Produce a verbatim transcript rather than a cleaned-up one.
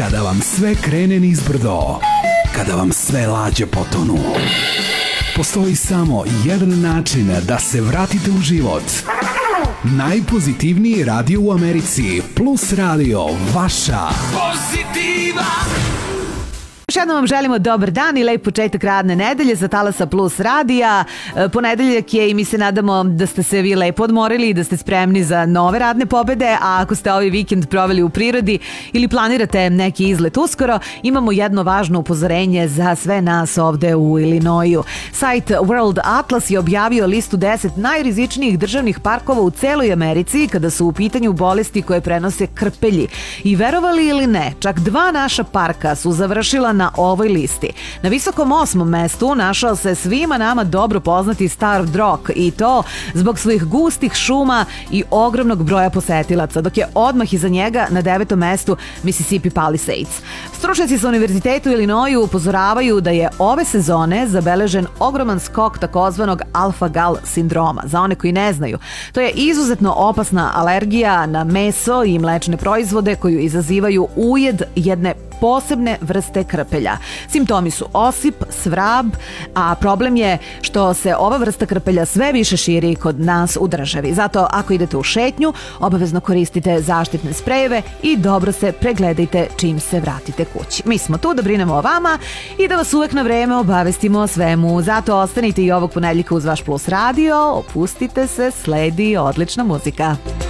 Kada vam sve krene nizbrdo, kada vam sve lađe potonu, postoji samo jedan način da se vratite u život. Najpozitivniji radio u Americi, Plus radio, vaša pozitiva. Još jednom vam želimo dobar dan i lep početak radne nedelje za Talasa Plus radija. Ponedeljak je i mi se nadamo da ste se vi lepo odmorili i da ste spremni za nove radne pobede, a ako ste ovaj vikend proveli u prirodi ili planirate neki izlet uskoro, imamo jedno važno upozorenje za sve nas ovde u Illinoisu. Sajt World Atlas je objavio listu deset najrizičnijih državnih parkova u celoj Americi kada su u pitanju bolesti koje prenose krpelji. I verovali ili ne, čak dva naša parka su završila na ovoj listi. Na visokom osmom mestu našao se svima nama dobro poznati Starved Rock, i to zbog svojih gustih šuma i ogromnog broja posetilaca, dok je odmah iza njega na devetom mestu Mississippi Palisades. Stručnjaci sa Univerzitetu u Illinoisu upozoravaju da je ove sezone zabeležen ogroman skok takozvanog alfa-gal sindroma. Za one koji ne znaju, to je izuzetno opasna alergija na meso i mlečne proizvode koju izazivaju ujed jedne posebne vrste krpelja. Simptomi su osip, svrab, a problem je što se ova vrsta krpelja sve više širi kod nas u državi. Zato ako idete u šetnju, obavezno koristite zaštitne sprejeve i dobro se pregledajte čim se vratite kući. Mi smo tu da brinemo o vama i da vas uvek na vreme obavestimo o svemu. Zato ostanite i ovog ponedeljka uz vaš Plus radio, opustite se, sledi odlična muzika.